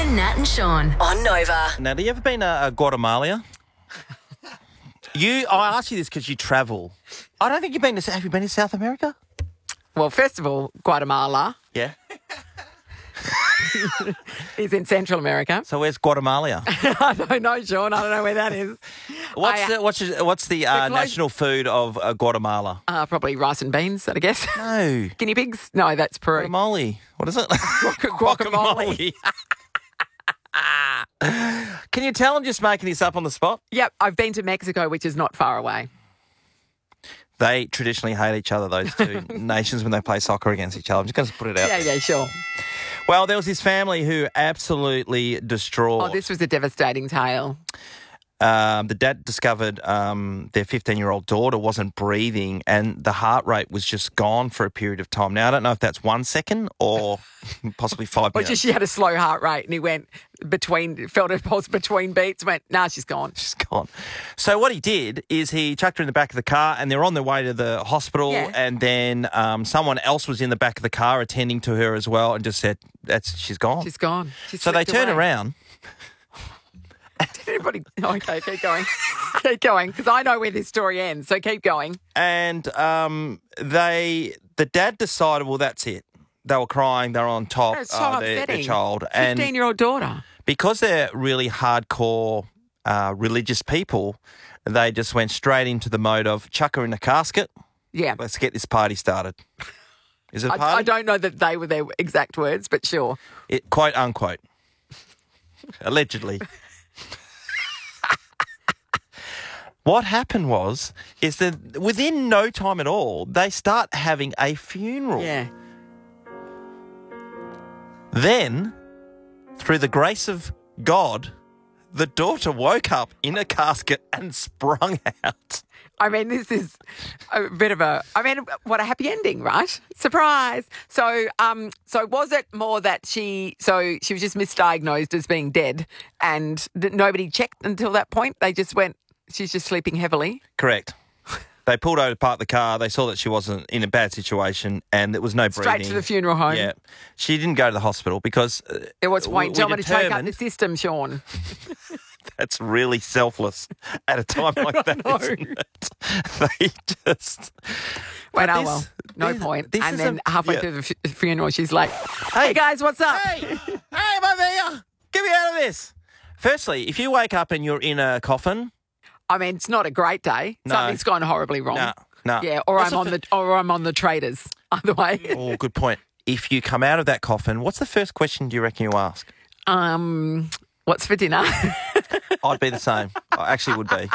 Nat and Sean on Nova. Now, have you ever been a Guatemala? I asked you this because you travel. I don't think you've been to... Have you been to South America? Well, first of all, Guatemala Yeah. is in Central America. So where's Guatemala? I don't know, Sean. I don't know where that is. What's the national food of Guatemala? Probably rice and beans, I guess. No. Guinea pigs? No, that's Peru. Guacamole. What is it? Guacamole. Can you tell I'm just making this up on the spot? Yep, I've been to Mexico, which is not far away. They traditionally hate each other, those two nations, when they play soccer against each other. I'm just going to put it out. Yeah, sure. Well, there was this family who absolutely distraught. Oh, this was a devastating tale. The dad discovered their 15-year-old daughter wasn't breathing and the heart rate was just gone for a period of time. Now, I don't know if that's 1 second or possibly 5 Or minutes. just she had a slow heart rate and he felt her pulse between beats, went, nah, she's gone. She's gone. So what he did is he chucked her in the back of the car and they're on their way to the hospital and then someone else was in the back of the car attending to her as well and just said, she's gone. She's gone. She's So they slipped turn away. around. Did anybody... Okay, keep going. Keep going, because I know where this story ends, so keep going. And the dad decided, well, that's it. They were crying. They were on top It's so of their upsetting. child. 15-year-old daughter. Because they're really hardcore religious people, they just went straight into the mode of chuck her in a casket. Yeah. Let's get this party started. Is it a party? I don't know that they were their exact words, but sure. Quote, unquote. Allegedly. What happened is that within no time at all, they start having a funeral. Yeah. Then, through the grace of God, the daughter woke up in a casket and sprung out. I mean, this is a bit of what a happy ending, right? Surprise. So was it more that she was just misdiagnosed as being dead and nobody checked until that point? They just went, she's just sleeping heavily? Correct. They pulled over to park the car. They saw that she wasn't in a bad situation and there was no breathing. Straight to the funeral home? Yeah. She didn't go to the hospital because... It was point. we Do you want me to take up determined- the system, Sean? That's really selfless at a time like that, isn't it? They just... Went, But oh, well, no this- point. this And is then halfway through the funeral, she's like, hey guys, what's up? Hey, my there. Get me out of this. Firstly, if you wake up and you're in a coffin... I mean, it's not a great day. No. Something's gone horribly wrong. No. Yeah, or I'm on the traders. Either way. Oh, good point. If you come out of that coffin, what's the first question do you reckon you ask? What's for dinner? I'd be the same. I actually would be.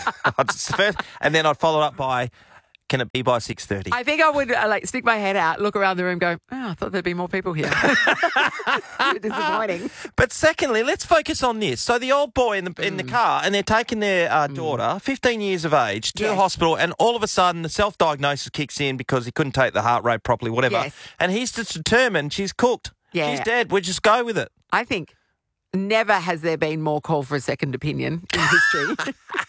And then I'd follow up by, can it be by 6:30? I think I would stick my head out, look around the room, go, oh, I thought there'd be more people here. Disappointing. But secondly, let's focus on this. So the old boy in the car, and they're taking their daughter, 15 years of age, to the hospital, and all of a sudden the self-diagnosis kicks in because he couldn't take the heart rate properly, whatever. Yes. And he's just determined she's cooked. Yeah. She's dead. We'll just go with it. I think never has there been more call for a second opinion in history.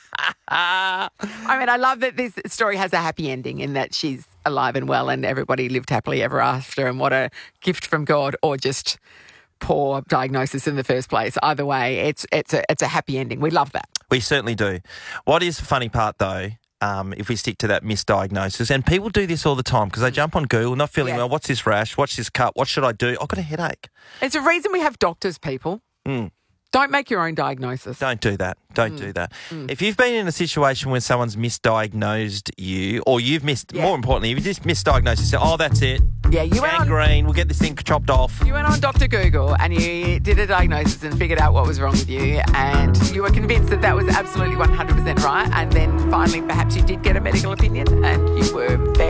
I mean, I love that this story has a happy ending in that she's alive and well and everybody lived happily ever after, and what a gift from God, or just poor diagnosis in the first place. Either way, it's a happy ending. We love that. We certainly do. What is the funny part, though, if we stick to that misdiagnosis, and people do this all the time because they jump on Google, not feeling well, what's this rash, what's this cut, what should I do? I've got a headache. It's a reason we have doctors, people. Don't make your own diagnosis. Don't do that. Don't do that. If you've been in a situation where someone's misdiagnosed you, or you've more importantly, if you just misdiagnosed yourself, oh, that's it. Yeah, you went on. Gangrene, we'll get this thing chopped off. You went on Dr. Google and you did a diagnosis and figured out what was wrong with you, and you were convinced that that was absolutely 100% right, and then finally perhaps you did get a medical opinion and you were very